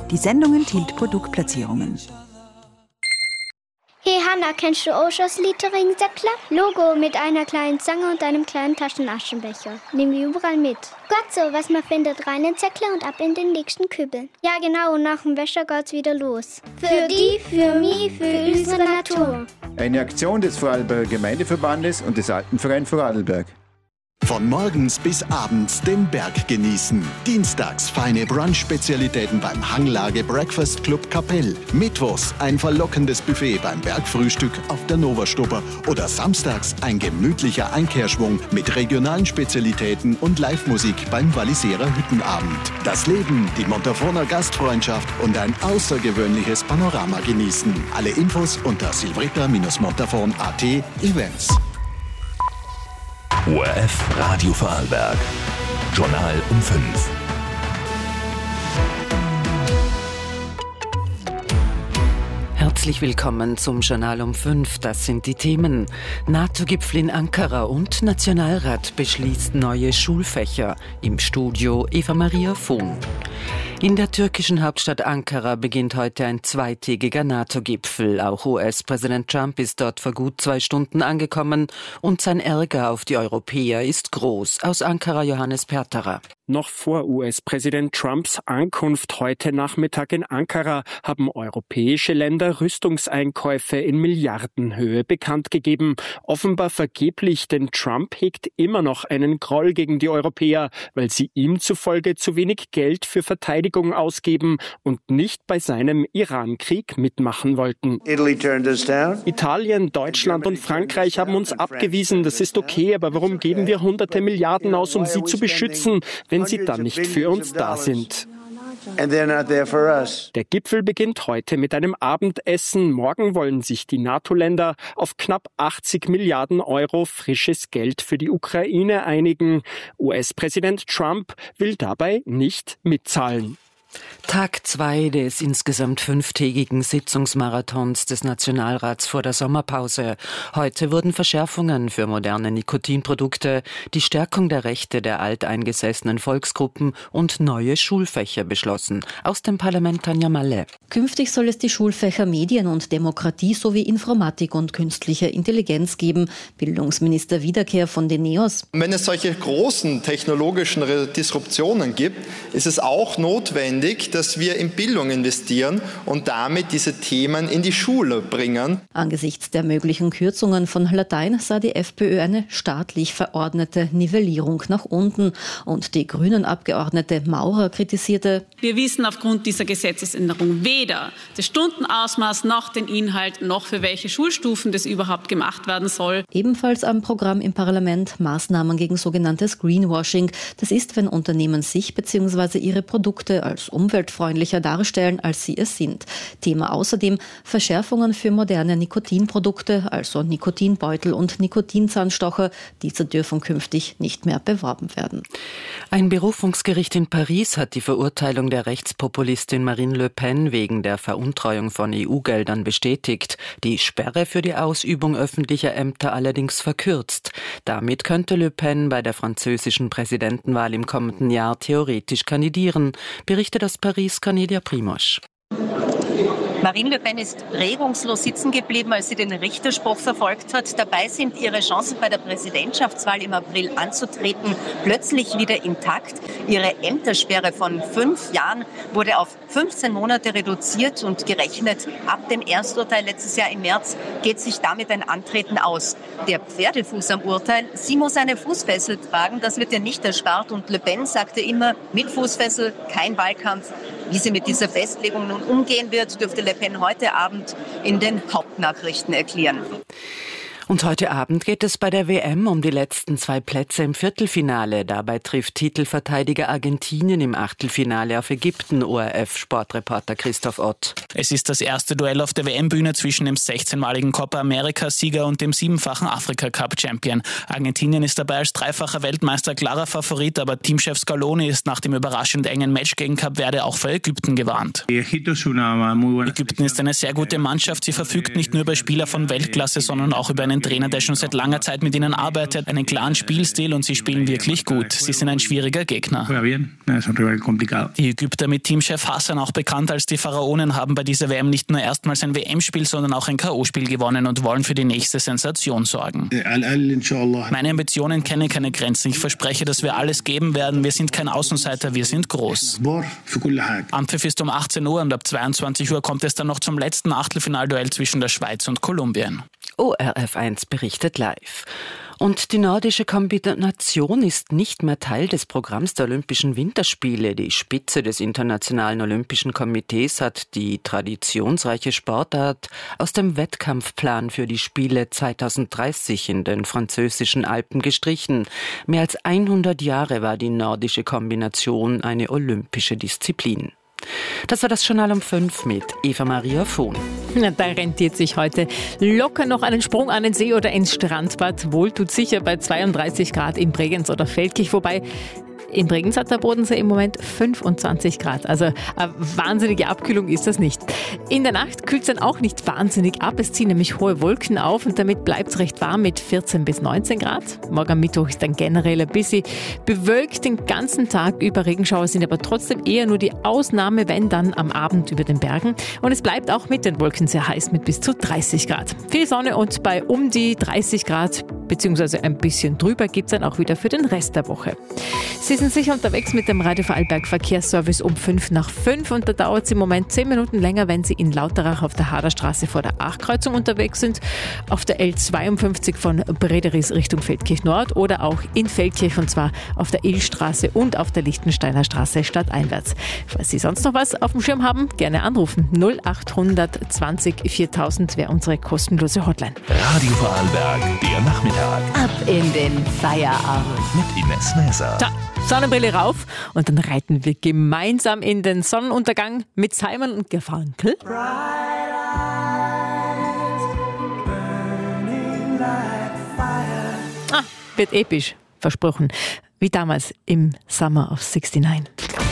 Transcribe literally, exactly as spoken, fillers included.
Die Sendung enthielt Produktplatzierungen. Hey Hanna, kennst du Oshos Littering-Säckler? Logo mit einer kleinen Zange und einem kleinen Taschenaschenbecher. Nehmen wir überall mit. Gott so, was man findet, rein in den Säckler und ab in den nächsten Kübel. Ja genau, und nach dem Wäscher geht's wieder los. Für die, für mich, für unsere Natur. Eine Aktion des Vorarlberger Gemeindeverbandes und des Alpenverein Vorarlberg. Von morgens bis abends den Berg genießen. Dienstags feine Brunch-Spezialitäten beim Hanglage Breakfast Club Kapell. Mittwochs ein verlockendes Buffet beim Bergfrühstück auf der Nova-Stubber. Oder samstags ein gemütlicher Einkehrschwung mit regionalen Spezialitäten und Live-Musik beim Walliserer Hüttenabend. Das Leben, die Montaforner Gastfreundschaft und ein außergewöhnliches Panorama genießen. Alle Infos unter silvretta Montafon punkt at Events. O R F Radio Vorarlberg. Journal um fünf. Herzlich willkommen zum Journal um fünf. Das sind die Themen. NATO-Gipfel in Ankara und Nationalrat beschließt neue Schulfächer. Im Studio Eva Maria Vohn. In der türkischen Hauptstadt Ankara beginnt heute ein zweitägiger NATO-Gipfel. Auch U S-Präsident Trump ist dort vor gut zwei Stunden angekommen und sein Ärger auf die Europäer ist groß. Aus Ankara Johannes Perterer. Noch vor U S-Präsident Trumps Ankunft heute Nachmittag in Ankara haben europäische Länder Rüstungseinkäufe in Milliardenhöhe bekannt gegeben. Offenbar vergeblich, denn Trump hegt immer noch einen Groll gegen die Europäer, weil sie ihm zufolge zu wenig Geld für Verteidigung ausgeben und nicht bei seinem Iran-Krieg mitmachen wollten. Italien, Deutschland und Frankreich haben uns abgewiesen. Das ist okay, aber warum geben wir hunderte Milliarden aus, um sie zu beschützen, wenn sie dann nicht für uns da sind? Der Gipfel beginnt heute mit einem Abendessen. Morgen wollen sich die NATO-Länder auf knapp achtzig Milliarden Euro frisches Geld für die Ukraine einigen. U S-Präsident Trump will dabei nicht mitzahlen. Tag zwei des insgesamt fünftägigen Sitzungsmarathons des Nationalrats vor der Sommerpause. Heute wurden Verschärfungen für moderne Nikotinprodukte, die Stärkung der Rechte der alteingesessenen Volksgruppen und neue Schulfächer beschlossen. Aus dem Parlament Tanja Malle. Künftig soll es die Schulfächer Medien und Demokratie sowie Informatik und künstliche Intelligenz geben. Bildungsminister Wiederkehr von den NEOS. Wenn es solche großen technologischen Disruptionen gibt, ist es auch notwendig, dass wir in Bildung investieren und damit diese Themen in die Schule bringen. Angesichts der möglichen Kürzungen von Latein sah die FPÖ eine staatlich verordnete Nivellierung nach unten. Und die Grünen-Abgeordnete Maurer kritisierte: Wir wissen aufgrund dieser Gesetzesänderung weder das Stundenausmaß noch den Inhalt noch für welche Schulstufen das überhaupt gemacht werden soll. Ebenfalls am Programm im Parlament Maßnahmen gegen sogenanntes Greenwashing. Das ist, wenn Unternehmen sich bzw. ihre Produkte als umweltfreundlicher darstellen, als sie es sind. Thema außerdem Verschärfungen für moderne Nikotinprodukte, also Nikotinbeutel und Nikotinzahnstocher. Diese dürfen künftig nicht mehr beworben werden. Ein Berufungsgericht in Paris hat die Verurteilung der Rechtspopulistin Marine Le Pen wegen der Veruntreuung von E U-Geldern bestätigt, die Sperre für die Ausübung öffentlicher Ämter allerdings verkürzt. Damit könnte Le Pen bei der französischen Präsidentenwahl im kommenden Jahr theoretisch kandidieren, berichtet aus Paris Cornelia Primosch. Marine Le Pen ist regungslos sitzen geblieben, als sie den Richterspruch verfolgt hat. Dabei sind ihre Chancen bei der Präsidentschaftswahl im April anzutreten plötzlich wieder intakt. Ihre Ämtersperre von fünf Jahren wurde auf fünfzehn Monate reduziert und gerechnet ab dem Ersturteil letztes Jahr im März geht sich damit ein Antreten aus. Der Pferdefuß am Urteil, sie muss eine Fußfessel tragen, das wird ihr nicht erspart und Le Pen sagte immer, mit Fußfessel kein Wahlkampf. Wie sie mit dieser Festlegung nun umgehen wird, dürfte Le Pen heute Abend in den Hauptnachrichten erklären. Und heute Abend geht es bei der W M um die letzten zwei Plätze im Viertelfinale. Dabei trifft Titelverteidiger Argentinien im Achtelfinale auf Ägypten, O R F-Sportreporter Christoph Ott. Es ist das erste Duell auf der W M-Bühne zwischen dem sechzehnmaligen Copa America-Sieger und dem siebenfachen Afrika-Cup-Champion. Argentinien ist dabei als dreifacher Weltmeister klarer Favorit, aber Teamchef Scaloni ist nach dem überraschend engen Match gegen Kap Verde auch vor Ägypten gewarnt. Ägypten ist eine sehr gute Mannschaft. Sie verfügt nicht nur über Spieler von Weltklasse, sondern auch über einen einen Trainer, der schon seit langer Zeit mit ihnen arbeitet, einen klaren Spielstil und sie spielen wirklich gut. Sie sind ein schwieriger Gegner. Die Ägypter mit Teamchef Hassan, auch bekannt als die Pharaonen, haben bei dieser W M nicht nur erstmals ein W M-Spiel, sondern auch ein K O-Spiel gewonnen und wollen für die nächste Sensation sorgen. Meine Ambitionen kennen keine Grenzen. Ich verspreche, dass wir alles geben werden. Wir sind kein Außenseiter, wir sind groß. Anpfiff ist um achtzehn Uhr und ab zweiundzwanzig Uhr kommt es dann noch zum letzten Achtelfinalduell zwischen der Schweiz und Kolumbien. O R F eins berichtet live. Und die nordische Kombination ist nicht mehr Teil des Programms der Olympischen Winterspiele. Die Spitze des Internationalen Olympischen Komitees hat die traditionsreiche Sportart aus dem Wettkampfplan für die Spiele zweitausenddreißig in den französischen Alpen gestrichen. Mehr als hundert Jahre war die nordische Kombination eine olympische Disziplin. Das war das Journal um fünf mit Eva-Maria Vohn. Ja, da rentiert sich heute locker noch einen Sprung an den See oder ins Strandbad. Wohl tut sicher bei zweiunddreißig Grad in Bregenz oder Feldkirch, wobei in Bregenz hat der Bodensee im Moment fünfundzwanzig Grad. Also eine wahnsinnige Abkühlung ist das nicht. In der Nacht kühlt es dann auch nicht wahnsinnig ab. Es ziehen nämlich hohe Wolken auf und damit bleibt es recht warm mit vierzehn bis neunzehn Grad. Morgen am Mittwoch ist dann generell ein bisschen bewölkt den ganzen Tag über. Regenschauer sind aber trotzdem eher nur die Ausnahme, wenn dann am Abend über den Bergen. Und es bleibt auch mit den Wolken sehr heiß mit bis zu dreißig Grad. Viel Sonne und bei um die dreißig Grad beziehungsweise ein bisschen drüber gibt es dann auch wieder für den Rest der Woche. Sie sind sicher unterwegs mit dem Radio Vorarlberg Verkehrsservice um fünf nach fünf und da dauert es im Moment zehn Minuten länger, wenn Sie in Lauterach auf der Haderstraße vor der Achtkreuzung unterwegs sind, auf der L zweiundfünfzig von Brederis Richtung Feldkirch Nord oder auch in Feldkirch und zwar auf der Illstraße und auf der Lichtensteiner Straße stadteinwärts. Falls Sie sonst noch was auf dem Schirm haben, gerne anrufen. null achthundert zwanzig viertausend wäre unsere kostenlose Hotline. Radio Vorarlberg, der Nachmittag. Ab in den Feierabend. Mit Ines Näser. Da. Sonnenbrille rauf und dann reiten wir gemeinsam in den Sonnenuntergang mit Simon und Garfunkel. Ah, wird episch, versprochen. Wie damals im Summer of sixty-nine.